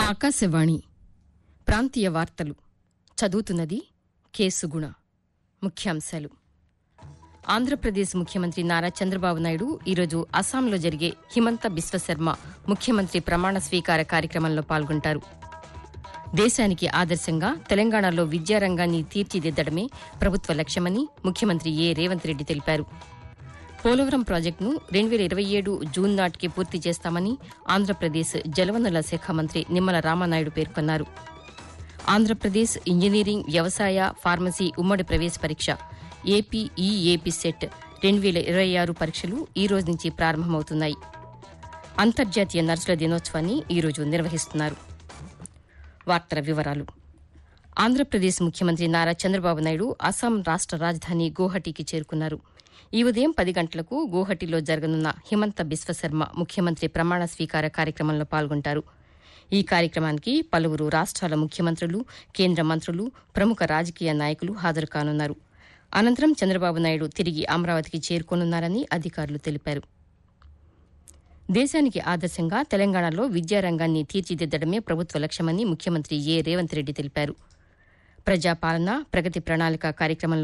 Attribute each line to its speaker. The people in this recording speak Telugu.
Speaker 1: ఆకాశవాణి ప్రాంతీయ వార్తలు చదువుతున్నది కె సుగుణ. ముఖ్యాంశాలు. ఆంధ్రప్రదేశ్ ముఖ్యమంత్రి నారా చంద్రబాబు నాయుడు ఈరోజు అస్సాంలో జరిగే హిమంత బిశ్వశర్మ ముఖ్యమంత్రి ప్రమాణ స్వీకార కార్యక్రమంలో పాల్గొంటారు. దేశానికి ఆదర్శంగా తెలంగాణలో విద్యారంగాన్ని తీర్చిదిద్దడమే ప్రభుత్వ లక్ష్యమని ముఖ్యమంత్రి రేవంత్ రెడ్డి తెలిపారు. పోలవరం ప్రాజెక్టును 2027 జూన్ నాటికి పూర్తి చేస్తామని ఆంధ్రప్రదేశ్ జలవనరుల శాఖ మంత్రి నిమ్మల రామానాయుడు పేర్కొన్నారు. ఆంధ్రప్రదేశ్ ఇంజనీరింగ్, వ్యవసాయ, ఫార్మసీ ఉమ్మడి ప్రవేశ పరీక్ష ఏపీ సెట్ 2026 పరీక్షలు ఈ రోజు నుంచి ప్రారంభమవుతున్నాయి. అంతర్జాతీయ నర్సుల దినోత్సవాన్ని ఈరోజు నిర్వహిస్తున్నారు. వార్తల వివరాలు. ఆంధ్రప్రదేశ్ ముఖ్యమంత్రి నారా చంద్రబాబు నాయుడు అస్సాం రాష్ట రాజధాని గౌహటికి చేరుకున్నారు. ఈ ఉదయం 10 గంటలకు గౌహటిలో జరగనున్న హిమంత బిశ్వశర్మ ముఖ్యమంత్రి ప్రమాణ స్వీకార కార్యక్రమంలో పాల్గొంటారు. ఈ కార్యక్రమానికి పలువురు రాష్ట్రాల ముఖ్యమంత్రులు, కేంద్ర మంత్రులు, ప్రముఖ రాజకీయ నాయకులు హాజరు కానున్నారు. అనంతరం చంద్రబాబు నాయుడు తిరిగి అమరావతికి చేరుకోనున్నారని అధికారులు తెలిపారు. దేశానికి ఆదర్శంగా తెలంగాణలో విద్యారంగాన్ని తీర్చిదిద్దడమే ప్రభుత్వ లక్ష్యమని ముఖ్యమంత్రి రేవంత్ రెడ్డి తెలిపారు. ప్రజాపాలన, ప్రగతి ప్రణాళిక కార్యక్రమంలో